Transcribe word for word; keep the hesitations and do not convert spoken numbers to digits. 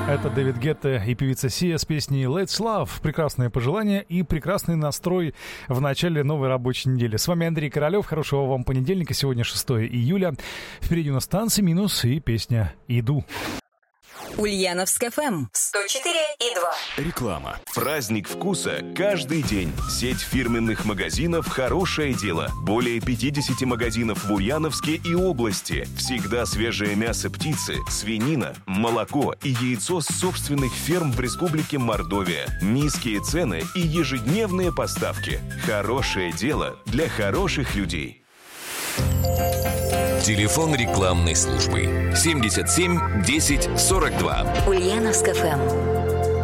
Это Дэвид Гетта и певица Сия с песней Let's Love. Прекрасное пожелание и прекрасный настрой в начале новой рабочей недели. С вами Андрей Королёв. Хорошего вам понедельника. Сегодня шестое июля. Впереди у нас танцы, минус и песня «Иду». Ульяновск эф эм сто четыре и два. Реклама. Праздник вкуса каждый день. Сеть фирменных магазинов «Хорошее дело». Более пятьдесят магазинов в Ульяновске и области. Всегда свежее мясо птицы, свинина, молоко и яйцо с собственных ферм в Республике Мордовия. Низкие цены и ежедневные поставки. «Хорошее дело» для хороших людей. Телефон рекламной службы семьдесят семь десять сорок два. Ульяновск эф эм.